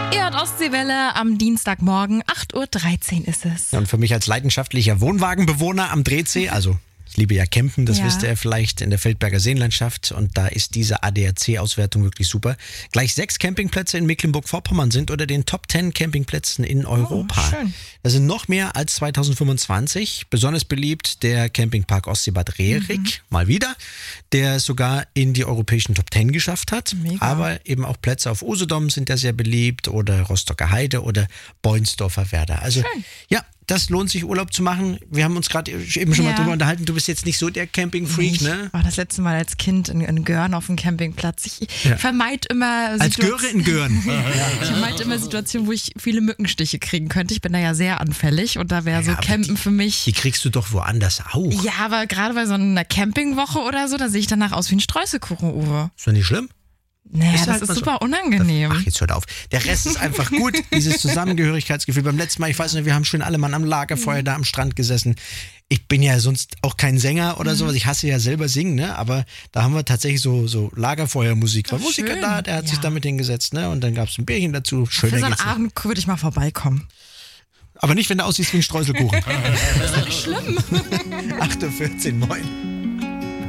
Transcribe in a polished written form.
Ihr hört Ostseewelle am Dienstagmorgen, 8.13 Uhr ist es. Ja, und für mich als leidenschaftlicher Wohnwagenbewohner am Drehsee, also ich liebe ja Campen, das wisst ihr vielleicht, in der Feldberger Seenlandschaft, und da ist diese ADAC-Auswertung wirklich super. Gleich 6 Campingplätze in Mecklenburg-Vorpommern sind unter den Top 10 Campingplätzen in Europa. Oh, schön. Das sind noch mehr als 2025. Besonders beliebt der Campingpark Ostseebad Rehrich, mal wieder, der es sogar in die europäischen Top 10 geschafft hat. Mega. Aber eben auch Plätze auf Usedom sind ja sehr beliebt oder Rostocker Heide oder Beunsdorfer Werder. Also ja, das lohnt sich, Urlaub zu machen. Wir haben uns gerade eben schon mal drüber unterhalten. Du bist jetzt nicht so der Camping-Freak, ne? Ich war das letzte Mal als Kind in Görn auf dem Campingplatz. Ich vermeide immer Als Göre in Gören. Ich vermeide immer Situationen, wo ich viele Mückenstiche kriegen könnte. Ich bin da ja sehr anfänglich und da wäre so Campen für mich. Die kriegst du doch woanders auch. Ja, aber gerade bei so einer Campingwoche oder so, da sehe ich danach aus wie ein Streuselkuchen, Uwe. Ist doch nicht schlimm? Naja, Ist das halt ist mal so. super unangenehm. Ach, jetzt hört auf. Der Rest ist einfach gut, dieses Zusammengehörigkeitsgefühl. Beim letzten Mal, ich weiß nicht, wir haben schön alle Mann am Lagerfeuer da am Strand gesessen. Ich bin ja sonst auch kein Sänger oder sowas. Ich hasse ja selber singen, ne? Aber da haben wir tatsächlich so Lagerfeuermusik. War Musiker schön. da, der hat sich damit hingesetzt, ne? Und dann gab es ein Bierchen dazu. Schön. Für so einen Abend würde ich mal vorbeikommen. Aber nicht, wenn du aussiehst wie ein Streuselkuchen. Das ist doch nicht schlimm. 8.14 Uhr, moin.